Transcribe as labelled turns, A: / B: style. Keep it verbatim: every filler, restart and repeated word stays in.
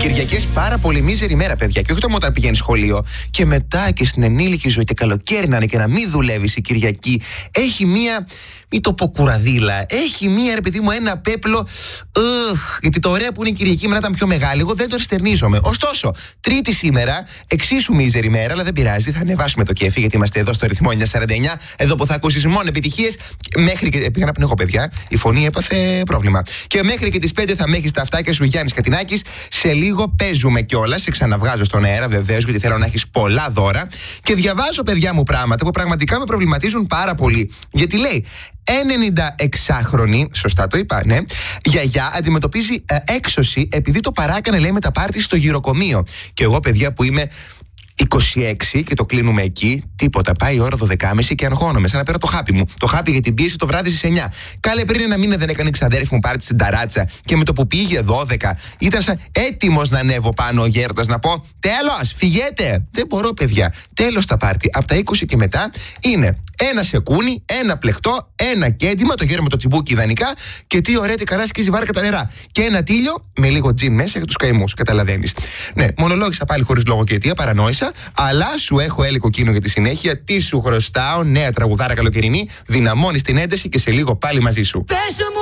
A: Κυριακές πάρα πολύ μίζερη μέρα, παιδιά. Και όχι το μόνο όταν πηγαίνει σχολείο. Και μετά και στην ενήλικη ζωή, και καλοκαίρι να είναι και να μην δουλεύει η Κυριακή. Έχει μία. Μην το πω κουραδίλα. Έχει μία, ρε παιδί μου, ένα πέπλο. Ugh, γιατί το ωραίο που είναι η Κυριακή μετά ήταν πιο μεγάλη. Εγώ δεν το αριστερνίζομαι. Ωστόσο, Τρίτη σήμερα, εξίσου μίζερη μέρα, αλλά δεν πειράζει. Θα ανεβάσουμε το κέφι, γιατί είμαστε εδώ στο ρυθμό εννιακόσια σαράντα εννιά. Εδώ που θα ακούσει μόνο επιτυχίες. Μέχρι και. Πήγα να πνιγώ, παιδιά. Η φωνή έπαθε πρόβλημα. Και μέχρι και τις πέντε θα με έχει τα αυτάκια σου, Γιάννης Κατινάκης. Σε λίγο παίζουμε κιόλας. Σε ξαναβγάζω στον αέρα, βεβαίως, γιατί θέλω να έχεις πολλά δώρα. Και διαβάζω, παιδιά μου, πράγματα που πραγματικά με προβληματίζουν πάρα πολύ. Γιατί λέει. ενενηνταεξάχρονη, σωστά το είπα, ναι, γιαγιά αντιμετωπίζει ε, έξωση επειδή το παράκανε, λέει, με τα πάρτι στο γυροκομείο. Και εγώ, παιδιά, που είμαι είκοσι έξι και το κλείνουμε εκεί, τίποτα. Πάει η ώρα δώδεκα και μισή και αγχώνομαι, σαν να πέρα το χάπι μου. Το χάπι για την πίεση το βράδυ στις εννιά. Κάλε πριν ένα μήνα δεν έκανε η ξαδέρφη μου πάρτι στην ταράτσα και με το που πήγε δώδεκα ήταν σαν έτοιμος να ανέβω πάνω ο γέροντας να πω τέλος, φυγέτε. Δεν μπορώ, παιδιά. Τέλος τα πάρτι. Από τα είκοσι και μετά είναι ένα σεκούνι, ένα πλεκτό, ένα κέντημα, το γέρο με το τσιμπούκι ιδανικά και τι ωραία τι καλά σκίζει βάρκα τα νερά. Και ένα τίλιο με λίγο τζιν μέσα για τους καημούς. Καταλαβαίνεις. Ναι, μονολόγησα πάλι χωρίς λόγο και αιτία, παρανόησα, αλλά σου έχω έλικο κίνο για τη συνέχεια. Τι σου χρωστάω, νέα τραγουδάρα καλοκαιρινή, δυναμώνεις την ένταση και σε λίγο πάλι μαζί σου.